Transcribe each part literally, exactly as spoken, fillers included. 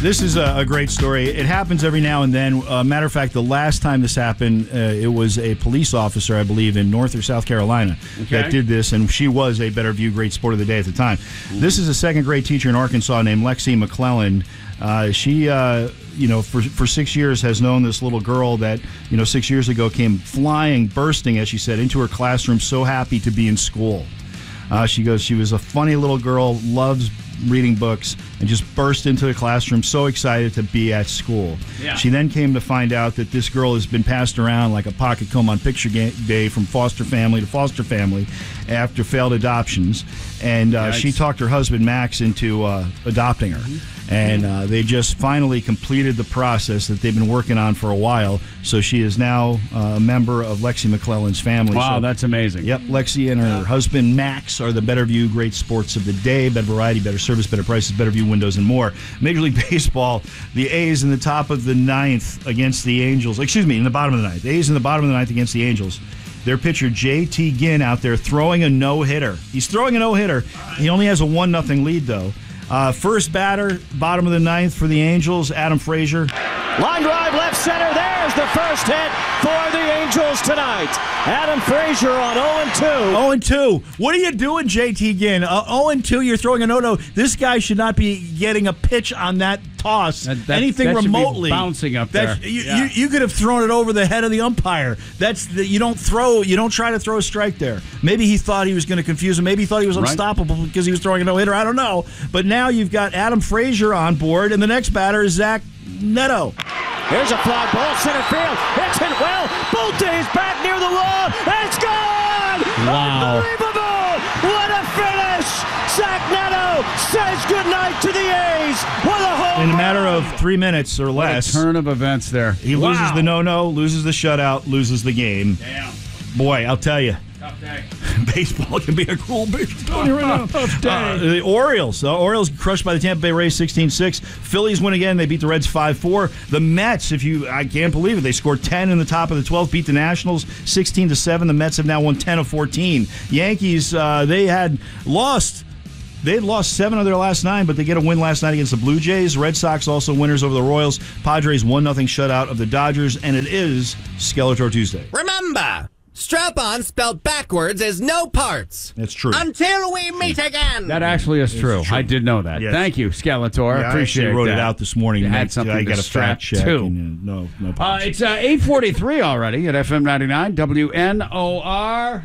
This is a, a great story. It happens every now and then. Uh, matter of fact, the last time this happened, uh, it was a police officer, I believe, in North or South Carolina okay. that did this, and she was a Better View Great Sport of the Day at the time. Mm-hmm. This is a second grade teacher in Arkansas named Lexi McClellan. Uh, she, uh, you know, for for six years has known this little girl that, you know, six years ago came flying, bursting, as she said, into her classroom, so happy to be in school. Uh, she goes, she was a funny little girl, loves reading books, and just burst into the classroom so excited to be at school. Yeah. She then came to find out that this girl has been passed around like a pocket comb on picture day from foster family to foster family after failed adoptions. And uh, she talked her husband, Max, into uh, adopting her. Mm-hmm. And uh, they just finally completed the process that they've been working on for a while. So she is now uh, a member of Lexi McClellan's family. Wow, so, that's amazing. Yep, Lexi and her husband, Max, are the Better View Great Sports of the Day. Better variety, better service, better prices, Better View windows, and more. Major League Baseball, the A's in the top of the ninth against the Angels. Excuse me, in the bottom of the ninth. The A's in the bottom of the ninth against the Angels. Their pitcher, J T Ginn, out there throwing a no-hitter. He's throwing a no-hitter. He only has a one nothing lead, though. Uh, first batter, bottom of the ninth for the Angels, Adam Frazier. Line drive, left center. There's the first hit for the Angels tonight. Adam Frazier on oh and two. oh and two. What are you doing, J T Ginn? Uh, oh and two, you're throwing a no-no. This guy should not be getting a pitch on that toss. That, that, Anything that should remotely. be bouncing up there. You, yeah. you, you could have thrown it over the head of the umpire. That's the, you don't throw. You don't try to throw a strike there. Maybe he thought he was going to confuse him. Maybe he thought he was unstoppable right. because he was throwing a no-hitter. I don't know. But now you've got Adam Frazier on board, and the next batter is Zach Neto. Here's a fly ball, center field. It's hit well. Bulte's back near the wall. It's gone! Wow. Unbelievable! What a finish! Zach Neto says goodnight to the A's. What a home In a matter of three minutes or less. What a turn of events there. He wow. loses the no-no, loses the shutout, loses the game. Damn. Boy, I'll tell you. Tough day. Baseball can be a cruel bitch. I'm telling you right now. Tough day. Uh, the Orioles. The Orioles crushed by the Tampa Bay Rays sixteen six. Phillies win again. They beat the Reds five four. The Mets, if you, I can't believe it, they scored ten in the top of the twelfth, beat the Nationals sixteen to seven. The Mets have now won ten of fourteen. Yankees, uh, they had lost. They had lost seven of their last nine, but they get a win last night against the Blue Jays. Red Sox also winners over the Royals. Padres one nothing shutout of the Dodgers, and it is Skeletor Tuesday. Remember, strap-on spelled backwards is no parts. That's true. Until we meet again. That actually is true. true. I did know that. Yes. Thank you, Skeletor. Yeah, I appreciate I actually wrote that. it out this morning. You to had make, something I to got a strap fact check. to. And, uh, no, no Uh, problems. it's uh, eight forty-three already at F M ninety-nine W N O R.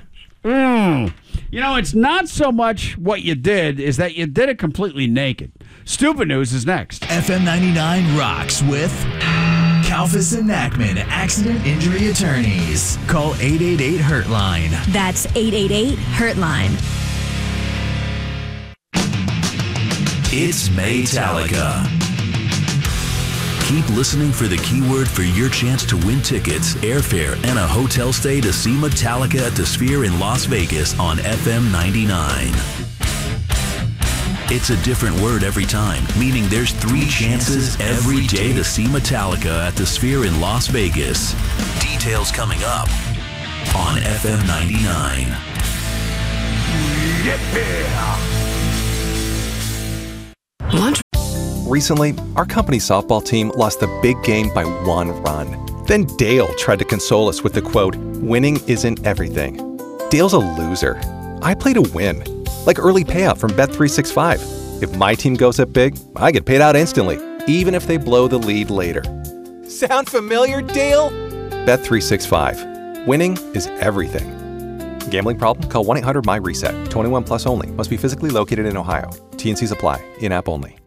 Mm. You know, it's not so much what you did, is that you did it completely naked. Stupid News is next. F M ninety-nine rocks with Kalfas and Nachman Accident Injury Attorneys. Call eight eight eight hurt line. That's eight eight eight hurt line. It's Maytalica. Keep listening for the keyword for your chance to win tickets, airfare, and a hotel stay to see Metallica at the Sphere in Las Vegas on F M ninety-nine. It's a different word every time, meaning there's three chances every day to see Metallica at the Sphere in Las Vegas. Details coming up on F M ninety-nine. Yeah. Lunch. Recently, our company softball team lost the big game by one run. Then Dale tried to console us with the quote, "Winning isn't everything." Dale's a loser. I play to win. Like early payout from Bet three sixty-five. If my team goes up big, I get paid out instantly, even if they blow the lead later. Sound familiar, Dale? Bet three sixty-five. Winning is everything. Gambling problem? Call one eight hundred M Y RESET. twenty-one plus only. Must be physically located in Ohio. T N Cs apply. In-app only.